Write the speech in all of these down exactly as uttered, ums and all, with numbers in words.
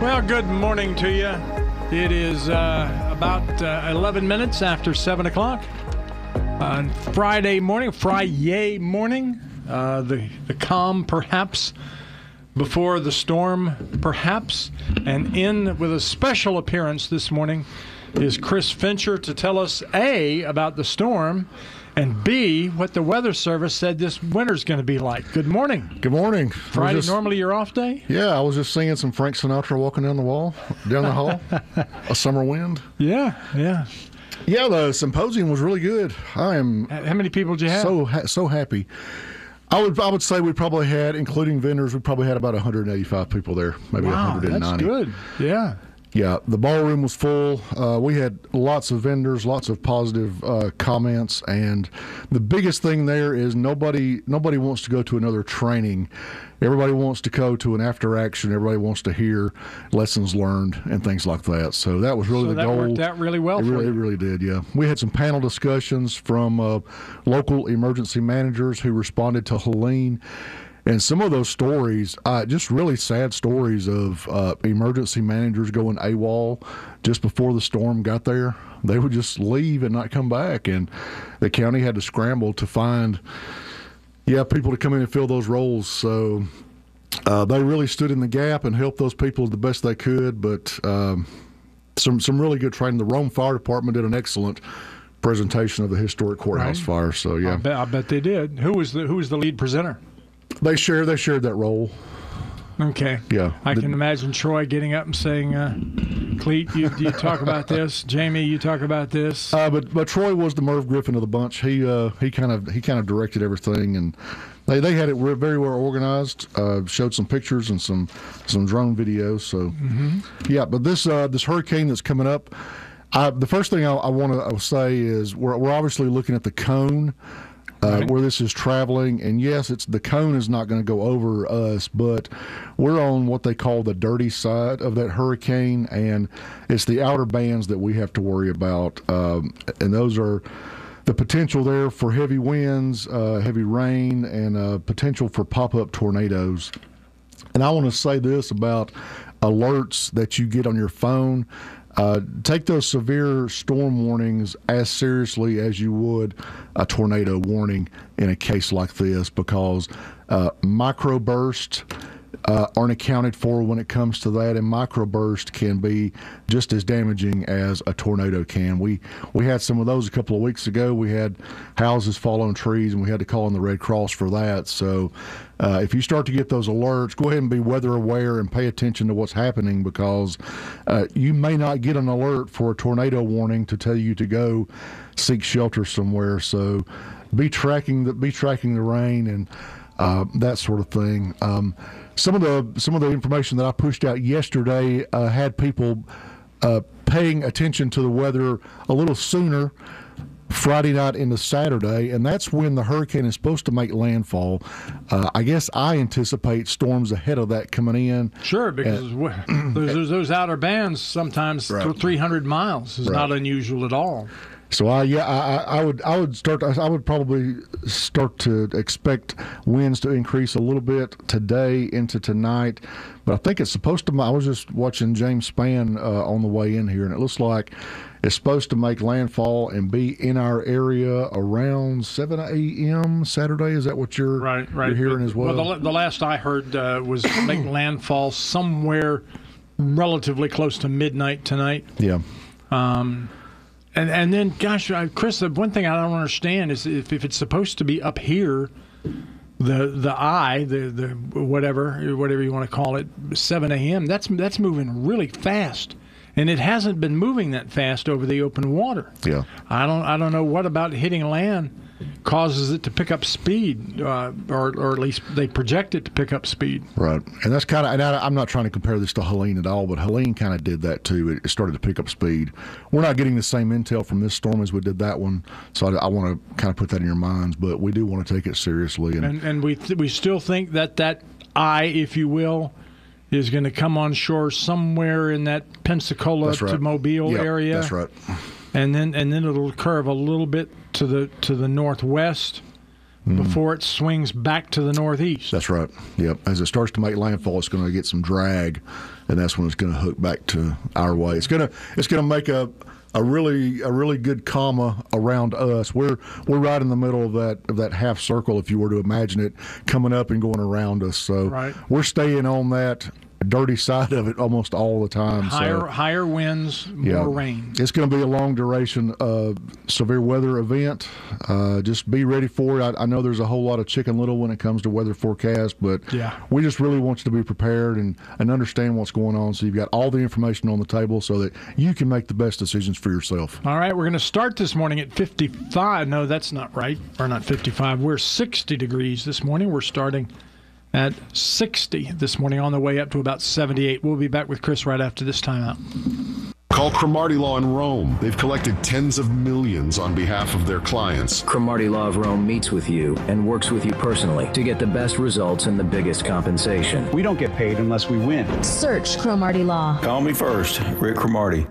Well, good morning to you. It is uh, about uh, eleven minutes after seven o'clock on Friday morning, Friday morning, uh, the, the calm perhaps before the storm perhaps. And in with a special appearance this morning is Chris Fincher to tell us A, about the storm, and B, what the Weather Service said this winter's going to be like. Good morning. Good morning. Friday, just, normally your off day? Yeah, I was just singing some Frank Sinatra walking down the wall, down the hall. A summer wind. Yeah, yeah. Yeah, the symposium was really good. I am. How many people did you have? So ha- so happy. I would I would say we probably had, including vendors, we probably had about one hundred eighty-five people there, maybe wow, one hundred ninety. That's good. Yeah. Yeah, the ballroom was full. Uh, we had lots of vendors, lots of positive uh, comments, and the biggest thing there is nobody nobody wants to go to another training. Everybody wants to go to an after action. Everybody wants to hear lessons learned and things like that. So that was really so the that goal. Worked out really well it for really, you. It really did, yeah. We had some panel discussions from uh, local emergency managers who responded to Helene. And some of those stories, uh, just really sad stories of uh, emergency managers going AWOL just before the storm got there. They would just leave and not come back. And the county had to scramble to find, yeah, people to come in and fill those roles. So uh, they really stood in the gap and helped those people the best they could. But um, some, some really good training. The Rome Fire Department did an excellent presentation of the historic courthouse right. fire. So, yeah. I bet, I bet they did. Who was the Who was the lead presenter? They shared they shared that role. Okay. Yeah. I the, can imagine Troy getting up and saying, uh, Cleet, you, you talk about this. Jamie, you talk about this. Uh, but but Troy was the Merv Griffin of the bunch. He uh, he kind of he kind of directed everything, and they, they had it very well organized. Uh, showed some pictures and some some drone videos. So mm-hmm. yeah. But this uh, this hurricane that's coming up, I, the first thing I, I want to say is we're we're obviously looking at the cone. Uh, right. Where this is traveling, and yes, it's the cone is not going to go over us, but we're on what they call the dirty side of that hurricane, and it's the outer bands that we have to worry about, um, and those are the potential there for heavy winds, uh, heavy rain, and uh, potential for pop-up tornadoes. And I want to say this about alerts that you get on your phone. Uh, take those severe storm warnings as seriously as you would a tornado warning in a case like this, because uh, microbursts uh, aren't accounted for when it comes to that, and microburst can be just as damaging as a tornado can. We we had some of those a couple of weeks ago. We had houses fall on trees, and we had to call in the Red Cross for that. So uh, if you start to get those alerts, go ahead and be weather aware and pay attention to what's happening, because uh, you may not get an alert for a tornado warning to tell you to go seek shelter somewhere. So be tracking the be tracking the rain and uh, that sort of thing. Um, some of the some of the information that I pushed out yesterday uh, had people uh, paying attention to the weather a little sooner, Friday night into Saturday, and that's when the hurricane is supposed to make landfall. Uh, I guess I anticipate storms ahead of that coming in. Sure, because and, those, those, those outer bands sometimes right. three hundred miles is right. not unusual at all. So I yeah I, I would I would start I would probably start to expect winds to increase a little bit today into tonight, but I think it's supposed to. I was just watching James Spann uh, on the way in here, and it looks like it's supposed to make landfall and be in our area around seven a.m. Saturday. Is that what you're, right, right. you're hearing but, as well? Well, the, the last I heard uh, was make landfall somewhere relatively close to midnight tonight. Yeah. Um, and and then, gosh, Chris, the one thing I don't understand is if, if it's supposed to be up here, the the eye, the the whatever whatever you want to call it, seven a.m. That's that's moving really fast. And it hasn't been moving that fast over the open water. Yeah, I don't. I don't know what about hitting land causes it to pick up speed, uh, or or at least they project it to pick up speed. Right, and that's kind of. And I, I'm not trying to compare this to Helene at all, but Helene kind of did that too. It started to pick up speed. We're not getting the same intel from this storm as we did that one, so I, I want to kind of put that in your minds. But we do want to take it seriously, and and, and we th- we still think that that eye, if you will, is going to come on shore somewhere in that Pensacola right. to Mobile yep, area. That's right. And then and then it'll curve a little bit to the to the northwest, Mm. before it swings back to the northeast. That's right. Yep. As it starts to make landfall, it's going to get some drag, and that's when it's going to hook back to our way. It's going to it's going to make a a really a really good comma around us. We're we're right in the middle of that of that half circle, if you were to imagine it, coming up and going around us. So right. we're staying on that dirty side of it almost all the time. Higher so, higher winds, more yeah, rain. It's going to be a long duration uh, severe weather event. Uh, just be ready for it. I, I know there's a whole lot of Chicken Little when it comes to weather forecast, but yeah. we just really want you to be prepared and, and understand what's going on, so you've got all the information on the table so that you can make the best decisions for yourself. All right, we're going to start this morning at fifty-five. No, that's not right. Or not fifty-five. We're sixty degrees this morning. We're starting at sixty this morning, on the way up to about seventy-eight. We'll be back with Chris right after this timeout. Call Cromartie Law in Rome. They've collected tens of millions on behalf of their clients. Cromartie Law of Rome meets with you and works with you personally to get the best results and the biggest compensation. We don't get paid unless we win. Search Cromartie Law. Call me first, Rick Cromartie.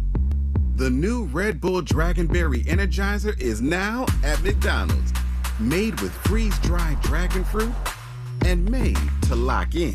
The new Red Bull Dragonberry Energizer is now at McDonald's. Made with freeze-dried dragon fruit and made to lock in.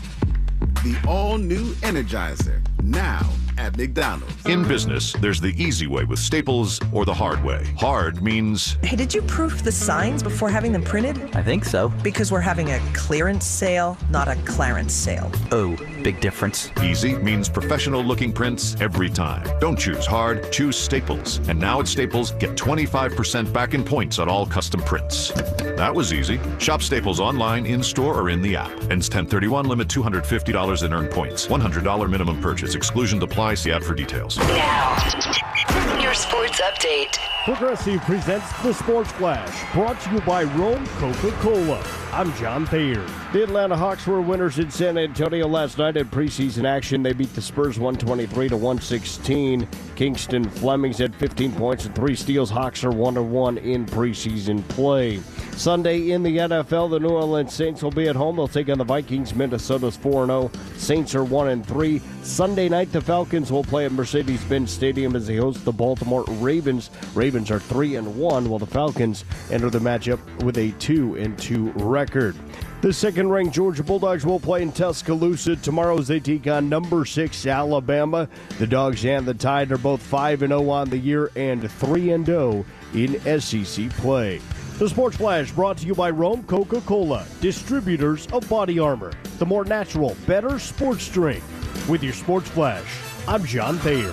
The all-new Energizer, now at McDonald's. In business, there's the easy way with Staples or the hard way. Hard means... Hey, did you proof the signs before having them printed? I think so. Because we're having a clearance sale, not a Clarence sale. Oh, big difference. Easy means professional-looking prints every time. Don't choose hard, choose Staples. And now at Staples, get twenty-five percent back in points on all custom prints. That was easy. Shop Staples online, in-store, or in the app. Ends ten thirty-one, limit two hundred fifty dollars in earned points. one hundred dollars minimum purchase. Exclusion apply. See ad for details. Now, your sports update. Progressive presents the Sports Flash, brought to you by Rome Coca-Cola. I'm John Thayer. The Atlanta Hawks were winners in San Antonio last night in preseason action. They beat the Spurs one twenty-three to one sixteen. Kingston Flemings had fifteen points and three steals. Hawks are one and one in preseason play. Sunday in the N F L, the New Orleans Saints will be at home. They'll take on the Vikings. Minnesota's four and oh. Saints are one and three. Sunday night, the Falcons will play at Mercedes-Benz Stadium as they host the Baltimore Ravens. Ravens are three and one, while the Falcons enter the matchup with a two and two record. The second-ranked Georgia Bulldogs will play in Tuscaloosa tomorrow as they take on number six Alabama. The Dogs and the Tide are both five and oh on the year and three and oh in S E C play. The Sports Flash brought to you by Rome Coca-Cola, distributors of Body Armor, the more natural, better sports drink. With your Sports Flash, I'm John Thayer.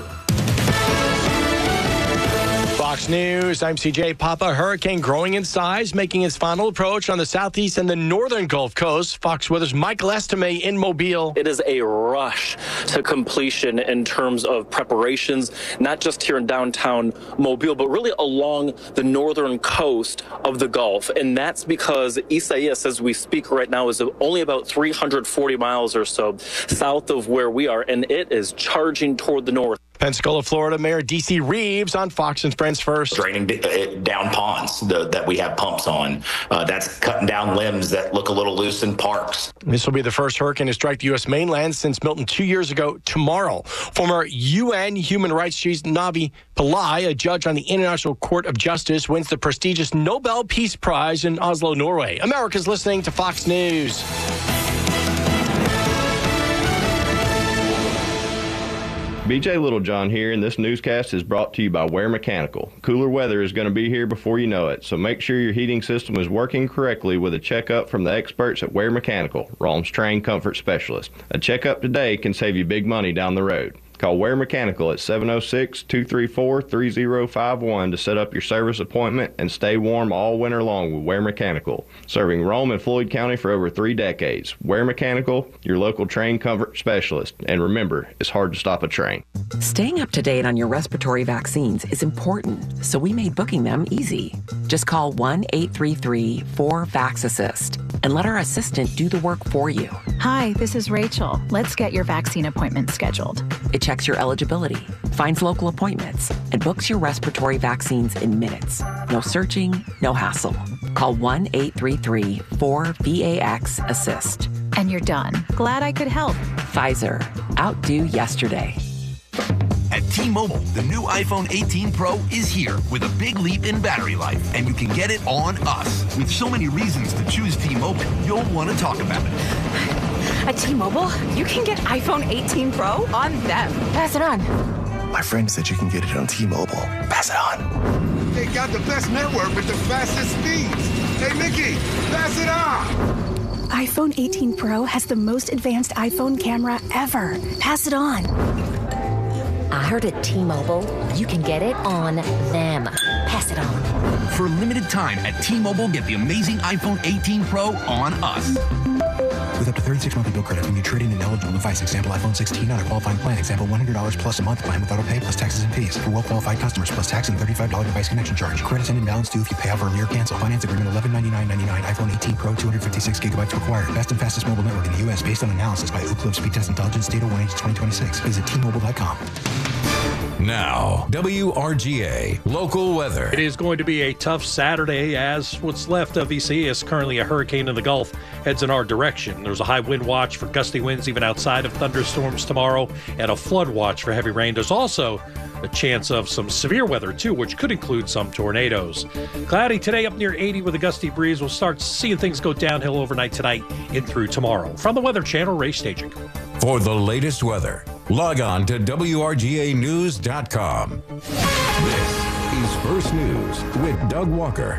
Fox News, I'm C J Papa. Hurricane growing in size, making its final approach on the southeast and the northern Gulf Coast. Fox Weather's Michael Estime in Mobile. It is a rush to completion in terms of preparations, not just here in downtown Mobile, but really along the northern coast of the Gulf. And that's because Isaias, as we speak right now, is only about three hundred forty miles or so south of where we are, and it is charging toward the north. Pensacola, Florida, Mayor D C Reeves on Fox and Friends First. Draining down ponds the, that we have pumps on. Uh, that's cutting down limbs that look a little loose in parks. This will be the first hurricane to strike the U S mainland since Milton two years ago tomorrow. Former U N Human Rights Chief Navi Pillay, a judge on the International Court of Justice, wins the prestigious Nobel Peace Prize in Oslo, Norway. America's listening to Fox News. B J Littlejohn here, and this newscast is brought to you by Ware Mechanical. Cooler weather is going to be here before you know it, so make sure your heating system is working correctly with a checkup from the experts at Ware Mechanical, Rome's trained comfort specialist. A checkup today can save you big money down the road. Call Ware Mechanical at seven oh six, two three four, three oh five one to set up your service appointment and stay warm all winter long with Ware Mechanical. Serving Rome and Floyd County for over three decades. Ware Mechanical, your local train comfort specialist. And remember, it's hard to stop a train. Staying up to date on your respiratory vaccines is important, so we made booking them easy. Just call one eight three three, four, vax assist and let our assistant do the work for you. Hi, this is Rachel. Let's get your vaccine appointment scheduled. It checks your eligibility, finds local appointments, and books your respiratory vaccines in minutes. No searching, no hassle. Call one eight three three, four, vax assist. And you're done. Glad I could help. Pfizer. Outdo yesterday. At T-Mobile, the new iPhone eighteen Pro is here with a big leap in battery life, and you can get it on us. With so many reasons to choose T-Mobile, you'll want to talk about it. At T-Mobile, you can get iPhone eighteen Pro on them. Pass it on. My friend said you can get it on T-Mobile. Pass it on. They got the best network with the fastest speeds. Hey, Mickey, pass it on. iPhone eighteen Pro has the most advanced iPhone camera ever. Pass it on. I heard at T-Mobile, you can get it on them. Pass it on. For a limited time at T-Mobile, get the amazing iPhone eighteen Pro on us. With up to thirty-six monthly bill credit when you trade in an eligible device. Example, iPhone sixteen on a qualifying plan. Example, one hundred dollars plus a month plan with auto pay plus taxes and fees. For well-qualified customers plus tax and thirty-five dollars device connection charge. Credits and imbalance due if you pay off early or cancel. Finance agreement eleven ninety-nine ninety-nine. iPhone eighteen Pro, two hundred fifty-six gigabytes required. Best and fastest mobile network in the U S based on analysis by Ookla Speed Test Intelligence Data one H twenty twenty-six. Visit T Mobile dot com. Now, W R G A local weather. It is going to be a tough Saturday as what's left of E C is currently a hurricane in the Gulf heads in our direction. There's a high wind watch for gusty winds even outside of thunderstorms tomorrow and a flood watch for heavy rain. There's also a chance of some severe weather too, which could include some tornadoes. Cloudy today up near eighty with a gusty breeze. We'll start seeing things go downhill overnight tonight and through tomorrow. From the Weather Channel, Ray Staging. For the latest weather, log on to W R G A news dot com. This is First News with Doug Walker.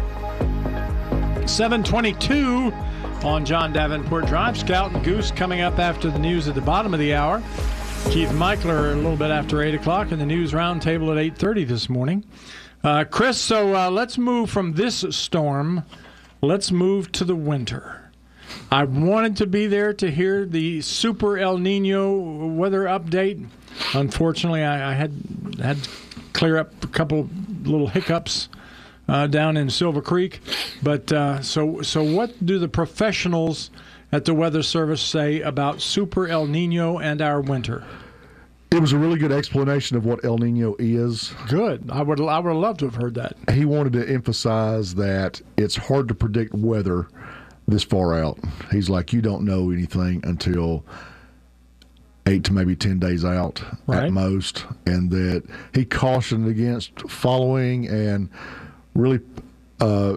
seven twenty-two on John Davenport Drive. Scout and Goose coming up after the news at the bottom of the hour. Keith Michler a little bit after eight o'clock, and the news roundtable at eight thirty this morning. Uh, Chris, so uh, let's move from this storm. Let's move to the winter. I wanted to be there to hear the super El Nino weather update. Unfortunately, I, I had had to clear up a couple little hiccups uh, down in Silver Creek. But uh, so so, what do the professionals at the Weather Service say about super El Nino and our winter? It was a really good explanation of what El Nino is. Good. I would I would love to have heard that. He wanted to emphasize that it's hard to predict weather this far out. He's like, you don't know anything until eight to maybe ten days out right. at most, and that he cautioned against following and really uh,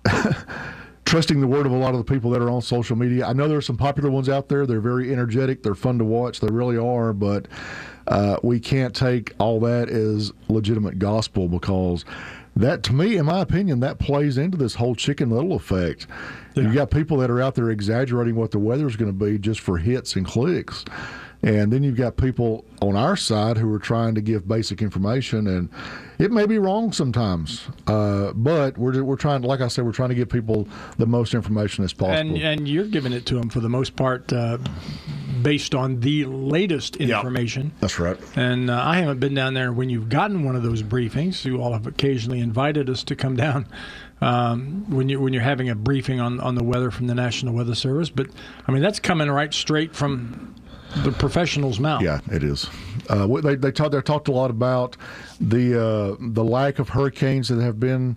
trusting the word of a lot of the people that are on social media. I know there are some popular ones out there. They're very energetic. They're fun to watch. They really are, but uh, we can't take all that as legitimate gospel, because that, to me, in my opinion, that plays into this whole Chicken Little effect. Yeah. You've got people that are out there exaggerating what the weather's going to be just for hits and clicks. And then you've got people on our side who are trying to give basic information, and it may be wrong sometimes. Uh, but we're we're trying, like I said, we're trying to give people the most information as possible. And and you're giving it to them for the most part uh, based on the latest information. Yep. That's right. And uh, I haven't been down there when you've gotten one of those briefings. You all have occasionally invited us to come down um, when you when you're having a briefing on on the weather from the National Weather Service. But I mean, that's coming right straight from the professional's mouth. Yeah, it is. Uh, they they talked they talked a lot about the uh, the lack of hurricanes that have been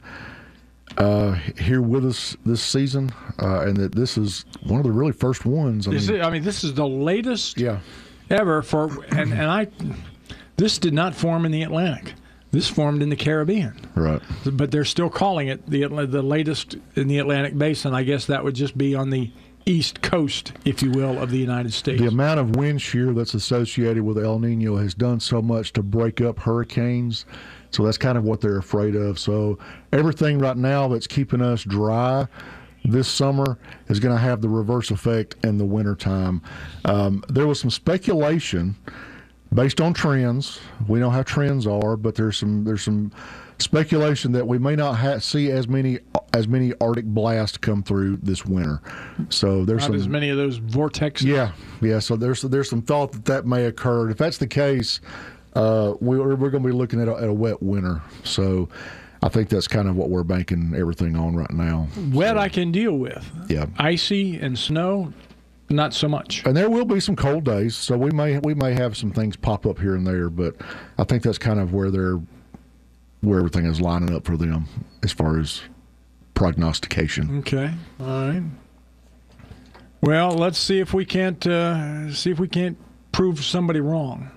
uh, here with us this season, uh, and that this is one of the really first ones. I Is mean, it, I mean, this is the latest yeah. ever for, and and I, this did not form in the Atlantic. This formed in the Caribbean. Right. But they're still calling it the the latest in the Atlantic Basin. I guess that would just be on the east coast, if you will, of the United States. The amount of wind shear that's associated with El Nino has done so much to break up hurricanes, so that's kind of what they're afraid of. So everything right now that's keeping us dry this summer is going to have the reverse effect in the wintertime. Um, there was some speculation based on trends. We know how trends are, but there's some there's some speculation that we may not ha- see as many as many Arctic blasts come through this winter. So there's not some, as many of those vortexes. Yeah, yeah. So there's there's some thought that that may occur. If that's the case, uh, we're we're going to be looking at a, at a wet winter. So I think that's kind of what we're banking everything on right now. Wet, so, I can deal with. Yeah. Icy and snow, not so much. And there will be some cold days, so we may we may have some things pop up here and there. But I think that's kind of where they're. where everything is lining up for them as far as prognostication. Okay, all right. Well, let's see if we can't uh, see if we can't prove somebody wrong.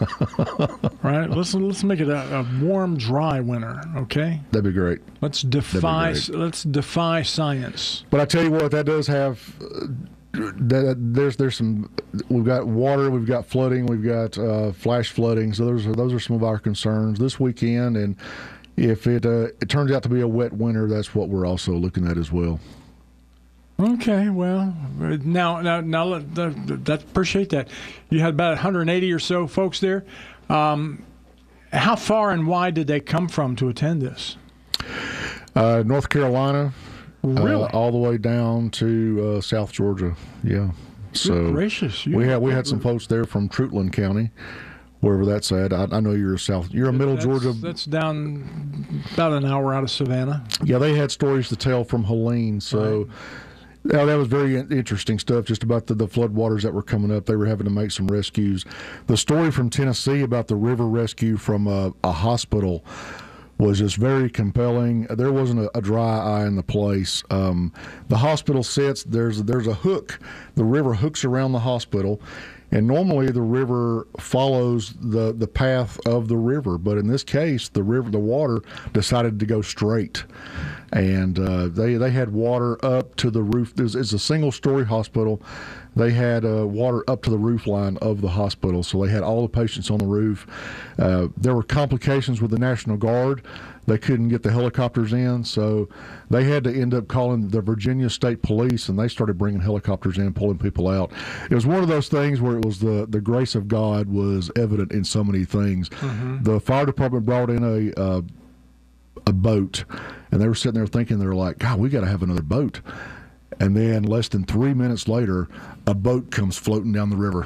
Right? Let's let's make it a, a warm, dry winter. Okay. That'd be great. Let's defy. great. Let's defy science. But I tell you what, that does have. Uh, that, there's there's some. We've got water. We've got flooding. We've got uh, flash flooding. So those are those are some of our concerns this weekend. And if it uh, it turns out to be a wet winter, that's what we're also looking at as well. Okay, well, now, now, now, that, that, appreciate that. You had about one hundred eighty or so folks there. Um, how far and wide did they come from to attend this? Uh, North Carolina, really, uh, all the way down to uh, South Georgia. Yeah. Good so gracious, we had we had some folks there from Trutland County, wherever that's at. I, I know you're a South. You're a Middle that's, Georgia. That's down about an hour out of Savannah. Yeah, they had stories to tell from Helene. So. Right. Now, that was very interesting stuff just about the, the floodwaters that were coming up. They were having to make some rescues. The story from Tennessee about the river rescue from a, a hospital was just very compelling. There wasn't a, a dry eye in the place. Um, the hospital sits, there's, there's a hook. The river hooks around the hospital. And normally the river follows the, the path of the river, but in this case, the river, the water decided to go straight, and uh, they they had water up to the roof. It's, it's a single story hospital. They had uh, water up to the roof line of the hospital, so they had all the patients on the roof. Uh, there were complications with the National Guard. They couldn't get the helicopters in, so they had to end up calling the Virginia State Police, and they started bringing helicopters in, pulling people out. It was one of those things where it was the, the grace of God was evident in so many things. Mm-hmm. The fire department brought in a uh, a boat, and they were sitting there thinking, they're like, God, we got to have another boat. And then less than three minutes later, a boat comes floating down the river.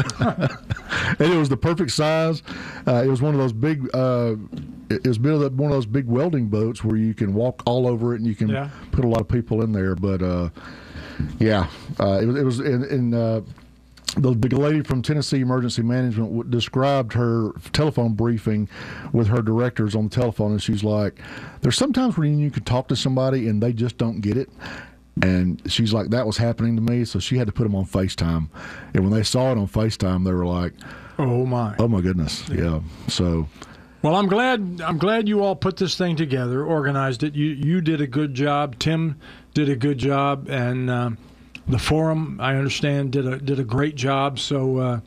And it was the perfect size. Uh, it was one of those big, uh, it was one of those big welding boats where you can walk all over it and you can yeah. put a lot of people in there. But, uh, yeah, uh, it was, it was in, in uh, the, the lady from Tennessee Emergency Management w- described her telephone briefing with her directors on the telephone, and she's like, there's sometimes when you can talk to somebody and they just don't get it. And she's like, that was happening to me, so she had to put them on FaceTime. And when they saw it on FaceTime, they were like, "Oh my, oh my goodness, yeah." So, well, I'm glad I'm glad you all put this thing together, organized it. You you did a good job. Tim did a good job, and uh, the forum, I understand, did a did a great job. So, uh,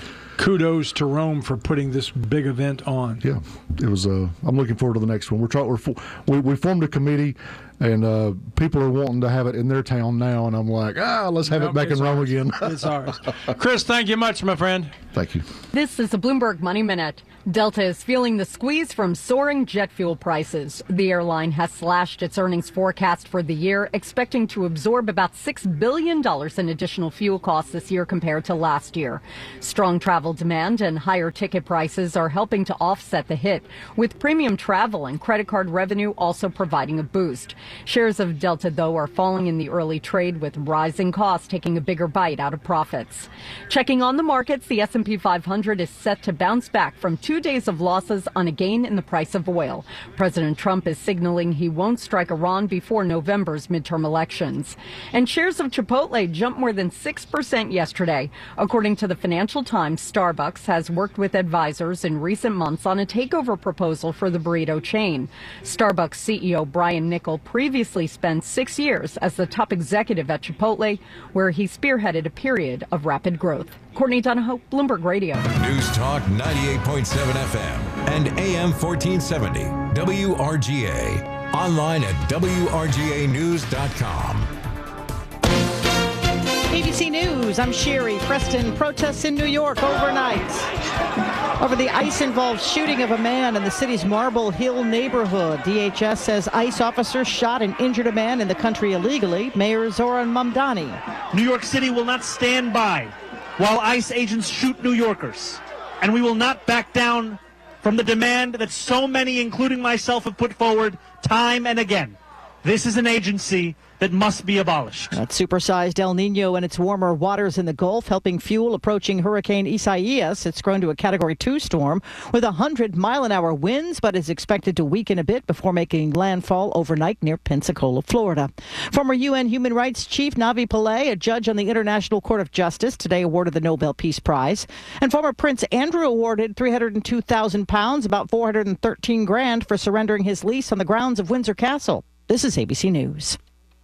kudos to Rome for putting this big event on. Yeah, it was. Uh, I'm looking forward to the next one. We're trying. We're we we formed a committee. And uh, people are wanting to have it in their town now, and I'm like, ah, let's have nope, it back in Rome ours. again. It's ours. Chris, thank you much, my friend. Thank you. This is a Bloomberg Money Minute. Delta is feeling the squeeze from soaring jet fuel prices. The airline has slashed its earnings forecast for the year, expecting to absorb about six billion dollars in additional fuel costs this year compared to last year. Strong travel demand and higher ticket prices are helping to offset the hit, with premium travel and credit card revenue also providing a boost. Shares of Delta, though, are falling in the early trade, with rising costs taking a bigger bite out of profits. Checking on the markets, the S and P five hundred is set to bounce back from two days of losses on a gain in the price of oil. President Trump is signaling he won't strike Iran before November's midterm elections. And shares of Chipotle jumped more than six percent yesterday. According to the Financial Times, Starbucks has worked with advisors in recent months on a takeover proposal for the burrito chain. Starbucks C E O Brian Niccol previously spent six years as the top executive at Chipotle, where he spearheaded a period of rapid growth. Courtney Donahoe, Bloomberg Radio. News Talk ninety-eight point seven F M and A M fourteen seventy W R G A. Online at W R G A news dot com. A B C News, I'm Sherry. Preston, protests in New York overnight over the ICE-involved shooting of a man in the city's Marble Hill neighborhood. D H S says ICE officers shot and injured a man in the country illegally. Mayor Zoran Mamdani. New York City will not stand by while ICE agents shoot New Yorkers. And we will not back down from the demand that so many, including myself, have put forward time and again. This is an agency that must be abolished. That supersized El Nino and its warmer waters in the Gulf helping fuel approaching Hurricane Isaias. It's grown to a Category two storm with one hundred mile an hour winds, but is expected to weaken a bit before making landfall overnight near Pensacola, Florida. Former U N Human Rights Chief Navi Pillay, a judge on the International Court of Justice, today awarded the Nobel Peace Prize. And former Prince Andrew awarded three hundred two thousand pounds, about four hundred thirteen grand, for surrendering his lease on the grounds of Windsor Castle. This is A B C News.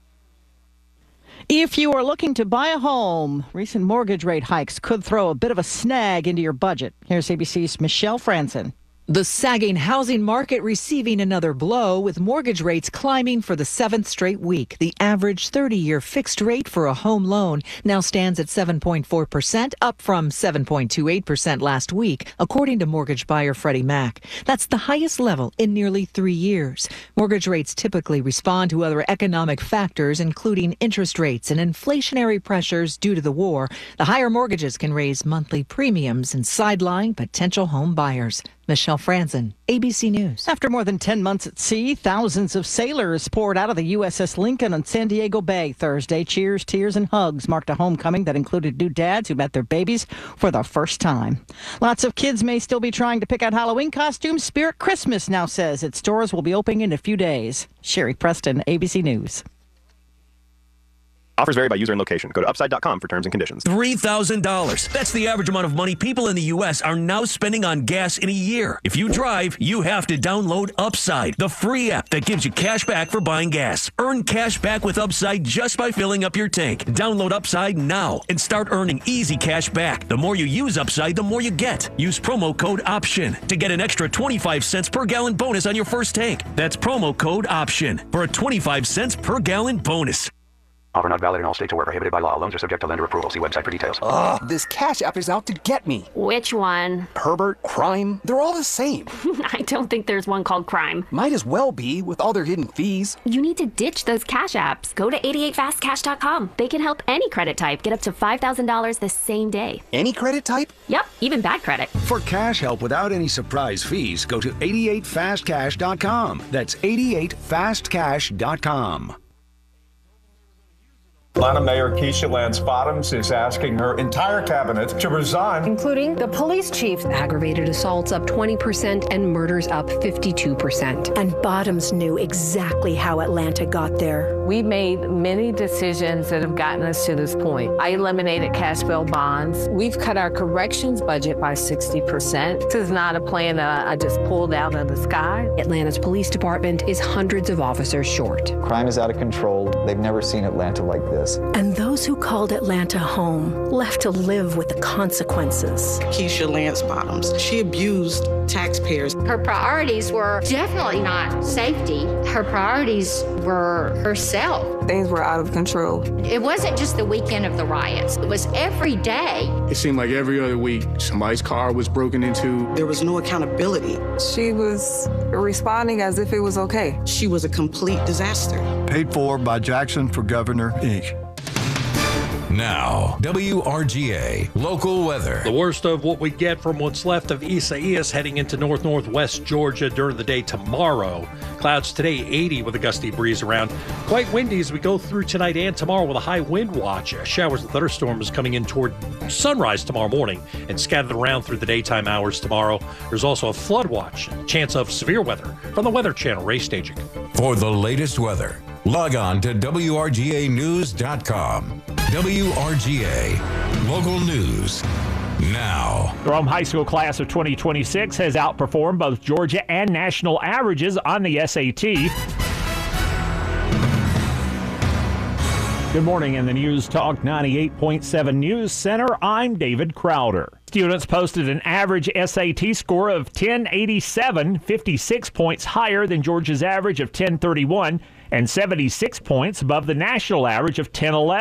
If you are looking to buy a home, recent mortgage rate hikes could throw a bit of a snag into your budget. Here's A B C's Michelle Franzen. The sagging housing market receiving another blow, with mortgage rates climbing for the seventh straight week. The average thirty-year fixed rate for a home loan now stands at seven point four percent, up from seven point two eight percent last week, according to mortgage buyer Freddie Mac. That's the highest level in nearly three years. Mortgage rates typically respond to other economic factors, including interest rates and inflationary pressures due to the war. The higher mortgages can raise monthly premiums and sideline potential home buyers. Michelle Franzen, A B C News. After more than ten months at sea, thousands of sailors poured out of the U S S Lincoln on San Diego Bay Thursday. Cheers, tears, and hugs marked a homecoming that included new dads who met their babies for the first time. Lots of kids may still be trying to pick out Halloween costumes. Spirit Christmas now says its stores will be opening in a few days. Sherry Preston, A B C News. Offers vary by user and location. Go to upside dot com for terms and conditions. three thousand dollars. That's the average amount of money people in the U S are now spending on gas in a year. If you drive, you have to download Upside, the free app that gives you cash back for buying gas. Earn cash back with Upside just by filling up your tank. Download Upside now and start earning easy cash back. The more you use Upside, the more you get. Use promo code OPTION to get an extra twenty-five cents per gallon bonus on your first tank. That's promo code OPTION for a twenty-five cents per gallon bonus. Offer not valid in all states or where prohibited by law. Loans are subject to lender approval. See website for details. Ugh, this Cash App is out to get me. Which one? Pervert, crime, they're all the same. I don't think there's one called crime. Might as well be, with all their hidden fees. You need to ditch those Cash Apps. Go to eighty-eight fast cash dot com. They can help any credit type get up to five thousand dollars the same day. Any credit type? Yep, even bad credit. For cash help without any surprise fees, go to eighty-eight fast cash dot com. That's eighty-eight fast cash dot com. Atlanta Mayor Keisha Lance Bottoms is asking her entire cabinet to resign. Including the police chief. Aggravated assaults up twenty percent and murders up fifty-two percent. And Bottoms knew exactly how Atlanta got there. We made many decisions that have gotten us to this point. I eliminated cash bail bonds. We've cut our corrections budget by sixty percent. This is not a plan that I just pulled out of the sky. Atlanta's police department is hundreds of officers short. Crime is out of control. They've never seen Atlanta like this. And those who called Atlanta home left to live with the consequences. Keisha Lance Bottoms, she abused taxpayers. Her priorities were definitely not safety. Her priorities were herself. Things were out of control. It wasn't just the weekend of the riots. It was every day. It seemed like every other week somebody's car was broken into. There was no accountability. She was responding as if it was okay. She was a complete disaster. Paid for by Jackson for Governor, Incorporated. Now, W R G A local weather. The worst of what we get from what's left of Isaias heading into north northwest Georgia during the day tomorrow. Clouds today, eighty with a gusty breeze around. Quite windy as we go through tonight and tomorrow with a high wind watch. Showers and thunderstorms coming in toward sunrise tomorrow morning and scattered around through the daytime hours tomorrow. There's also a flood watch, chance of severe weather from the Weather Channel Ray staging. For the latest weather, log on to W R G A news dot com. W R G A local news now. The Rome High School class of twenty twenty-six has outperformed both Georgia and national averages on the S A T. Good morning in the News Talk ninety-eight point seven News Center. I'm David Crowder. Students posted an average S A T score of ten eighty-seven, fifty-six points higher than Georgia's average of ten thirty-one and seventy-six points above the national average of ten eleven.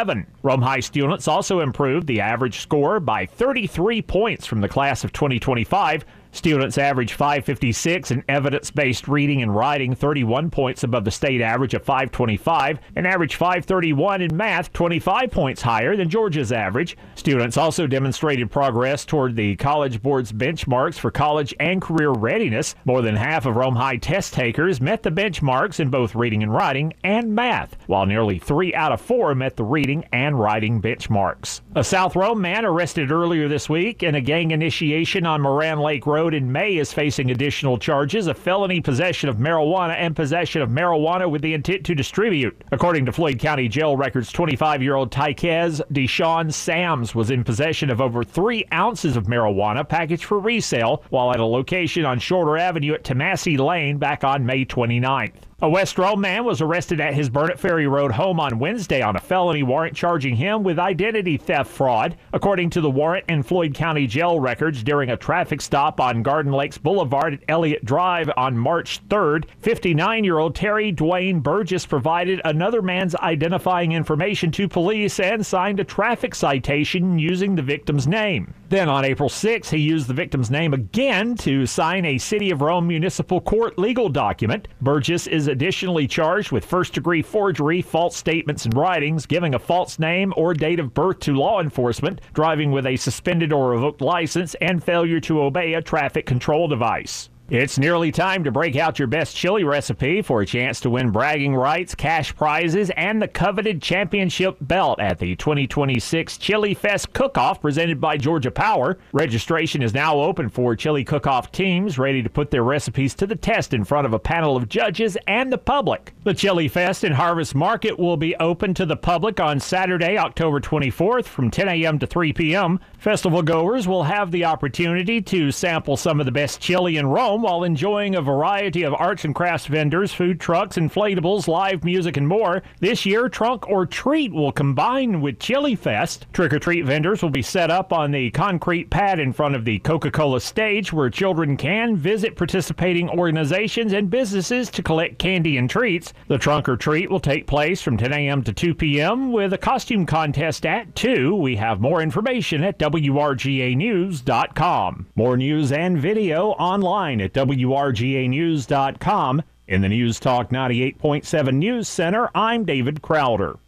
Rome High students also improved the average score by thirty-three points from the class of twenty twenty-five. Students average five fifty-six in evidence-based reading and writing, thirty-one points above the state average of five twenty-five, and average five thirty-one in math, twenty-five points higher than Georgia's average. Students also demonstrated progress toward the College Board's benchmarks for college and career readiness. More than half of Rome High test takers met the benchmarks in both reading and writing and math, while nearly three out of four met the reading and writing benchmarks. A South Rome man arrested earlier this week in a gang initiation on Moran Lake Road in May is facing additional charges of felony possession of marijuana and possession of marijuana with the intent to distribute. According to Floyd County Jail records, twenty-five-year-old Tyquez Deshaun Sams was in possession of over three ounces of marijuana packaged for resale while at a location on Shorter Avenue at Tomassi Lane back on May twenty-ninth. A West Rome man was arrested at his Burnett Ferry Road home on Wednesday on a felony warrant charging him with identity theft fraud. According to the warrant and Floyd County Jail records, during a traffic stop on Garden Lakes Boulevard at Elliott Drive on March third, fifty-nine-year-old Terry Dwayne Burgess provided another man's identifying information to police and signed a traffic citation using the victim's name. Then on April sixth, he used the victim's name again to sign a City of Rome Municipal Court legal document. Burgess is additionally charged with first-degree forgery, false statements and writings, giving a false name or date of birth to law enforcement, driving with a suspended or revoked license, and failure to obey a traffic control device. It's nearly time to break out your best chili recipe for a chance to win bragging rights, cash prizes, and the coveted championship belt at the twenty twenty-six Chili Fest Cook-Off presented by Georgia Power. Registration is now open for chili cook-off teams ready to put their recipes to the test in front of a panel of judges and the public. The Chili Fest and Harvest Market will be open to the public on Saturday, October twenty-fourth from ten a.m. to three p.m. Festival goers will have the opportunity to sample some of the best chili in Rome while enjoying a variety of arts and crafts vendors, food trucks, inflatables, live music, and more. This year, Trunk or Treat will combine with Chili Fest. Trick-or-treat vendors will be set up on the concrete pad in front of the Coca-Cola stage where children can visit participating organizations and businesses to collect candy and treats. The Trunk or Treat will take place from ten a.m. to two p.m. with a costume contest at two. We have more information at W R G A news dot com. More news and video online at W R G A news dot com. In the News Talk ninety-eight point seven News Center, I'm David Crowder.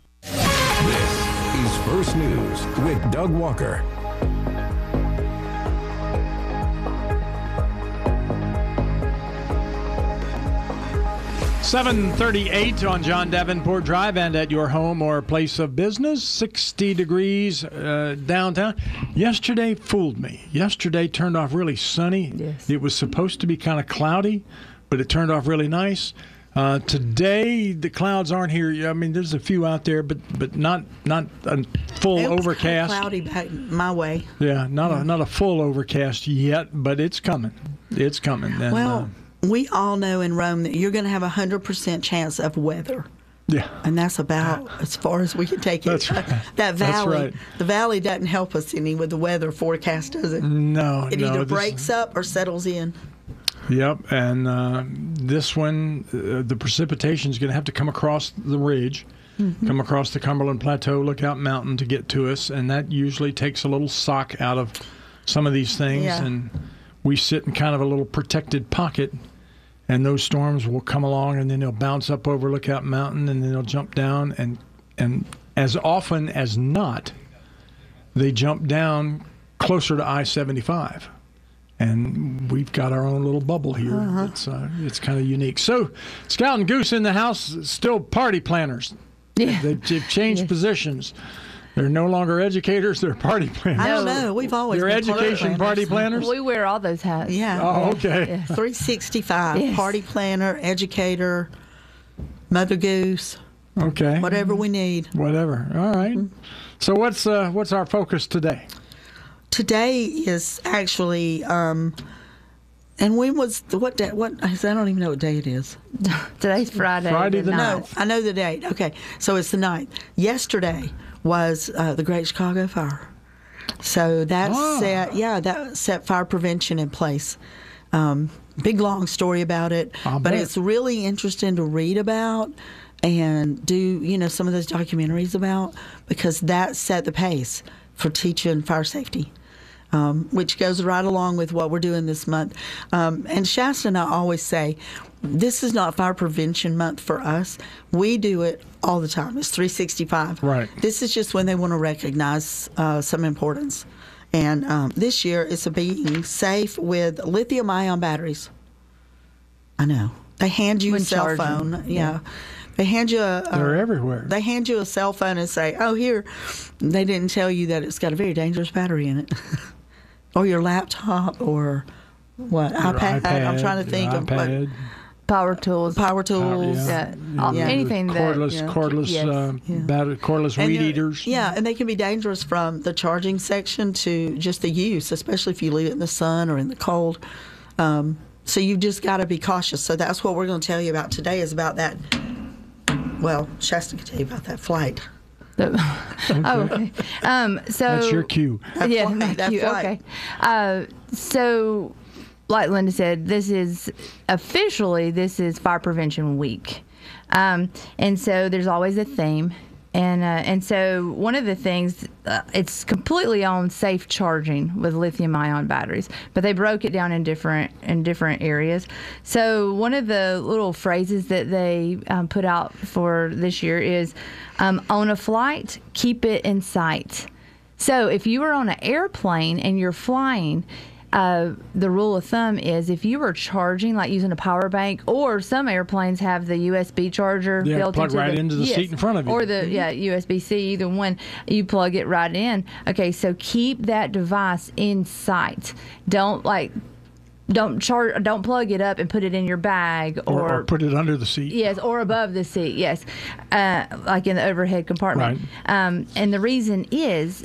This is First News with Doug Walker. seven thirty-eight on John Davenport Drive and at your home or place of business. sixty degrees uh, downtown. Yesterday fooled me. Yesterday turned off really sunny. Yes. It was supposed to be kind of cloudy, but it turned off really nice. Uh, today the clouds aren't here. I mean, there's a few out there, but but not not a full it was overcast. Kind of cloudy back my way. Yeah, not yeah. a not a full overcast yet, but it's coming. It's coming. And, well. Uh, We all know in Rome that you're going to have a one hundred percent chance of weather. Yeah. And that's about as far as we can take it. That's right. That valley, That's right. the valley doesn't help us any with the weather forecast, does it? No, It no, either this- breaks up or settles in. Yep, and uh, this one, uh, the precipitation is going to have to come across the ridge, Mhm. come across the Cumberland Plateau, Lookout Mountain to get to us, and that usually takes a little sock out of some of these things, Yeah. and we sit in kind of a little protected pocket, and those storms will come along, and then they'll bounce up over Lookout Mountain, and then they'll jump down, and and as often as not, they jump down closer to I seventy-five. And we've got our own little bubble here. Uh-huh. It's uh, it's kind of unique. So, Scout and Goose in the house, still party planners. Yeah. They've, they've changed Yes. positions. They're no longer educators. They're party planners. I don't know. We've always They're been party education party planners. planners. We wear all those hats. Yeah. Oh, okay. three sixty-five. Yes. Party planner, educator, Mother Goose. Okay. Whatever we need. Whatever. All right. So what's uh, what's our focus today? Today is actually, um, and when was the, what day? What I don't even know what day it is. Today's Friday. Friday the No, ninth. I know the date. Okay, so it's the ninth. Yesterday was uh, the Great Chicago Fire. So that Ah. set, yeah, that set fire prevention in place. Um, big long story about it, I'll but bet. it's really interesting to read about and do, you know, some of those documentaries about, because that set the pace for teaching fire safety. Um, which goes right along with what we're doing this month. Um, and Shasta and I always say, this is not Fire Prevention Month for us. We do it all the time. It's three sixty-five. Right. This is just when they want to recognize uh, some importance. And um, this year, it's a being safe with lithium-ion batteries. I know. They hand you When a cell charging. phone. Yeah. Yeah. They hand you a. They're uh, everywhere. They hand you a cell phone and say, "Oh, here." They didn't tell you that it's got a very dangerous battery in it, or your laptop, or what Your iPad. I'm iPad, trying to think your of what iPad. Power tools. power tools. yeah. Yeah. Yeah. Anything that- cordless, yeah. cordless, Yes. uh, Yeah. batter- cordless And weed they're- eaters. Yeah, and they can be dangerous from the charging section to just the use, especially if you leave it in the sun or in the cold. Um, so you've just got to be cautious. So that's what we're going to tell you about today is about that. Well, Shasta can tell you about that flight. Oh, okay. Um, so That's your cue. That yeah, flight, thank that you. flight. Okay. Uh, so, like Linda said, this is officially this is Fire Prevention Week, um, and so there's always a theme. And uh, and so one of the things, uh, it's completely on safe charging with lithium-ion batteries, but they broke it down in different in different areas. So one of the little phrases that they um, put out for this year is, um, on a flight, keep it in sight. So if you are on an airplane and you're flying, uh, the rule of thumb is if you are charging, like using a power bank, or some airplanes have the U S B charger Yeah, built plug into right the, into the yes, seat in front of you. or the yeah U S B C, either one. You plug it right in. Okay, so keep that device in sight. Don't like. Don't charge. Don't plug it up and put it in your bag, Or, or, or put it under the seat. yes, or above the seat. Yes, uh, like in the overhead compartment. Right. Um, and the reason is,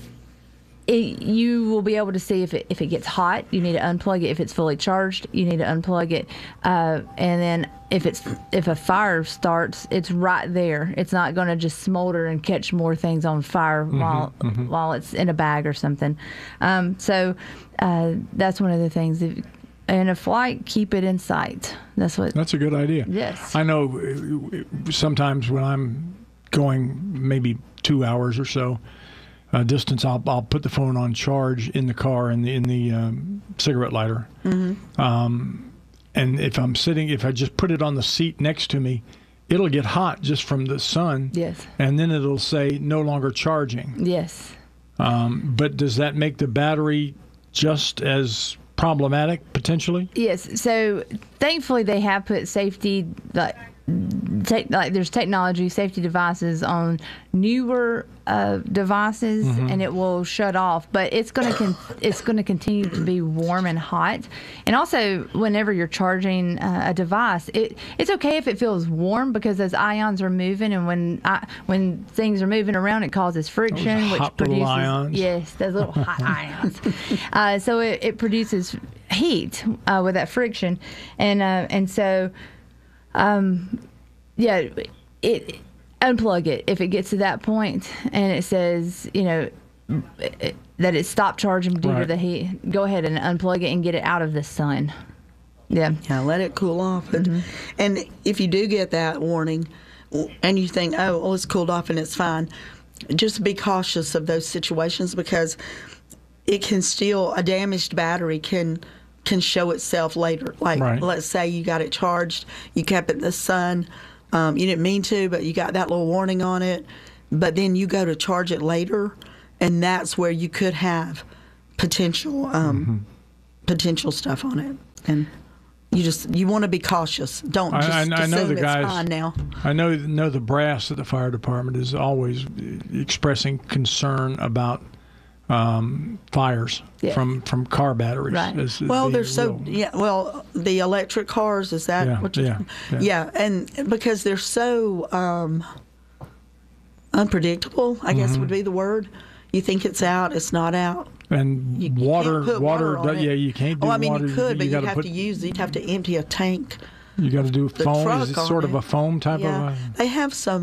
it, you will be able to see if it if it gets hot. You need to unplug it. If it's fully charged, you need to unplug it. Uh, and then if it's if a fire starts, it's right there. It's not going to just smolder and catch more things on fire Mm-hmm, while mm-hmm. while it's in a bag or something. Um, so uh, that's one of the things. If, in a flight, keep it in sight. That's what. That's a good idea. Yes. I know uh, sometimes when I'm going maybe two hours or so uh, distance, I'll I'll put the phone on charge in the car in the in the um, cigarette lighter. Mm-hmm. Um, and if I'm sitting, if I just put it on the seat next to me, it'll get hot just from the sun. Yes. And then it'll say no longer charging. Yes. Um, but does that make the battery just as problematic potentially? Yes. So thankfully, they have put safety like. Te- like there's technology, safety devices on newer uh, devices, Mhm. and it will shut off. But it's going to con- it's going to continue to be warm and hot. And also, whenever you're charging uh, a device, it it's okay if it feels warm because those ions are moving, and when I, when things are moving around, it causes friction, Those which hot little produces ions. yes, those little hot ions. Uh, so it, it produces heat uh, with that friction, and uh, and so. Um, yeah, it unplug it if it gets to that point and it says, you know, it, that it stopped charging due to Right. the heat. Go ahead and unplug it and get it out of the sun. Yeah, yeah, let it cool off. And, and if you do get that warning, and you think, oh, well, it's cooled off and it's fine, just be cautious of those situations because it can still a damaged battery can. can show itself later. Like, Right. let's say you got it charged, you kept it in the sun, um, you didn't mean to, but you got that little warning on it, but then you go to charge it later, and that's where you could have potential um, Mm-hmm. potential stuff on it. And you just, you want to be cautious. Don't just I, I, I know assume the guys. it's fine now. I know know the brass at the fire department is always expressing concern about um, fires Yeah. from, from car batteries. Right. As- as Well, being they're so real. yeah. Well, the electric cars is that Yeah, what you? yeah, yeah. yeah, and because they're so um, unpredictable, I guess Mhm. would be the word. You think it's out, it's not out. And You water, can't put water, water on yeah, it. you can't do Oh, I mean, water. you could, but you gotta have put, to use. You'd have to empty a tank. You got to do the foam. truck Is it on sort of it. a foam type yeah. of? A, They have some